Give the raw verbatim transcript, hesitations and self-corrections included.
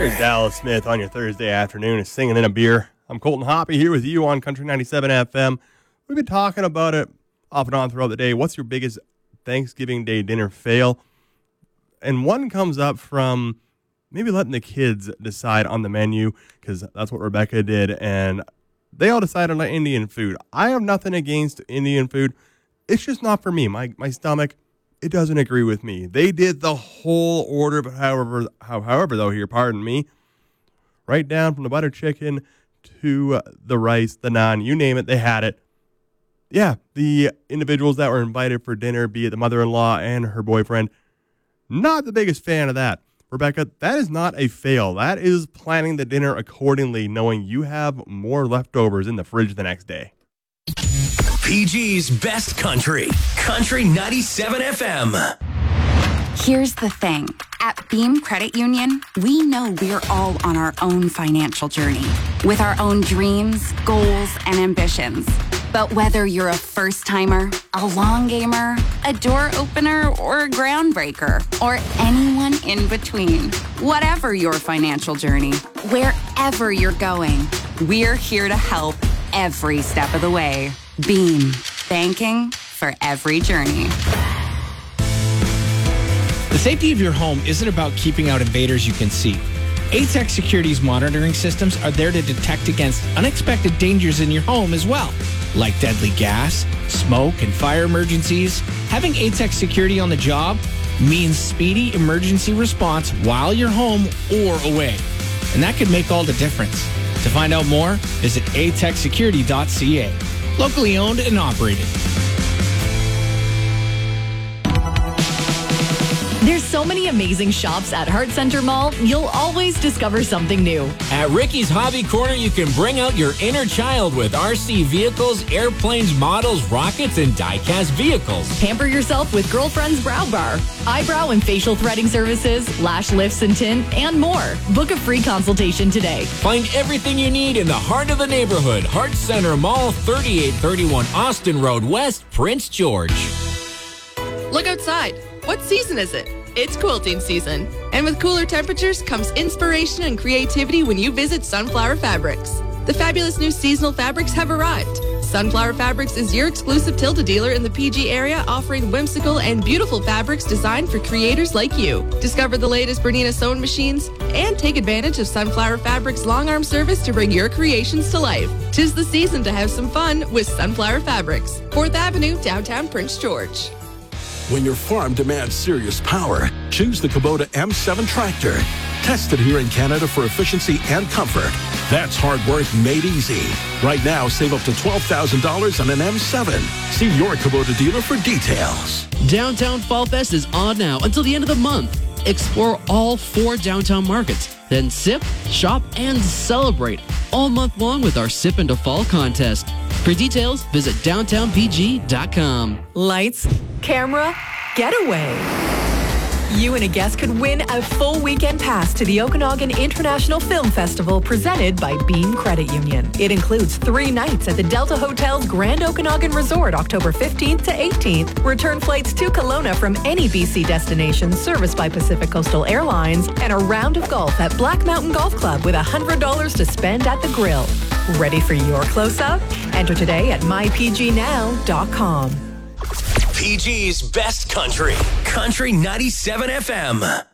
There's Dallas Smith on your Thursday afternoon, singing in a beer. I'm Colton Hoppy here with you on Country ninety-seven F M. We've been talking about it off and on throughout the day. What's your biggest Thanksgiving Day dinner fail? And one comes up from maybe letting the kids decide on the menu, because that's what Rebecca did, and they all decided on Indian food. I have nothing against Indian food. It's just not for me. My my stomach, it doesn't agree with me. They did the whole order, but however, how, however though, here, pardon me, right down from the butter chicken to uh, the rice, the naan, you name it, they had it. Yeah, the individuals that were invited for dinner, be it the mother-in-law and her boyfriend, not the biggest fan of that. Rebecca, that is not a fail. That is planning the dinner accordingly, knowing you have more leftovers in the fridge the next day. P G's Best Country, Country ninety-seven F M. Here's the thing. At Beam Credit Union, we know we're all on our own financial journey with our own dreams, goals, and ambitions. But whether you're a first-timer, a long gamer, a door opener, or a groundbreaker, or anyone in between, whatever your financial journey, wherever you're going, we're here to help every step of the way. Beam, banking for every journey. The safety of your home isn't about keeping out invaders you can see. A T E X Security's monitoring systems are there to detect against unexpected dangers in your home as well, like deadly gas, smoke, and fire emergencies. Having A T E X Security on the job means speedy emergency response while you're home or away. And that could make all the difference. To find out more, visit a tech security dot c a. Locally owned and operated. There's so many amazing shops at Heart Center Mall, you'll always discover something new. At Ricky's Hobby Corner, you can bring out your inner child with R C vehicles, airplanes, models, rockets, and die-cast vehicles. Pamper yourself with Girlfriend's Brow Bar, eyebrow and facial threading services, lash lifts and tint, and more. Book a free consultation today. Find everything you need in the heart of the neighborhood. Heart Center Mall, thirty-eight thirty-one Austin Road West, Prince George. Look outside. What season is it? It's quilting season. And with cooler temperatures comes inspiration and creativity when you visit Sunflower Fabrics. The fabulous new seasonal fabrics have arrived. Sunflower Fabrics is your exclusive Tilda dealer in the P G area, offering whimsical and beautiful fabrics designed for creators like you. Discover the latest Bernina sewing machines and take advantage of Sunflower Fabrics' long arm service to bring your creations to life. 'Tis the season to have some fun with Sunflower Fabrics. fourth Avenue, downtown Prince George. When your farm demands serious power, choose the Kubota M seven tractor. Tested here in Canada for efficiency and comfort. That's hard work made easy. Right now, save up to twelve thousand dollars on an M seven. See your Kubota dealer for details. Downtown Fall Fest is on now until the end of the month. Explore all four downtown markets, then sip, shop, and celebrate all month long with our Sip into Fall contest. For details, visit downtown p g dot com. Lights, camera, getaway. You and a guest could win a full weekend pass to the Okanagan International Film Festival presented by Beam Credit Union. It includes three nights at the Delta Hotel's Grand Okanagan Resort, October fifteenth to eighteenth. Return flights to Kelowna from any B C destination serviced by Pacific Coastal Airlines, and a round of golf at Black Mountain Golf Club with one hundred dollars to spend at the grill. Ready for your close-up? Enter today at my p g now dot com. P G's Best Country, Country ninety-seven F M.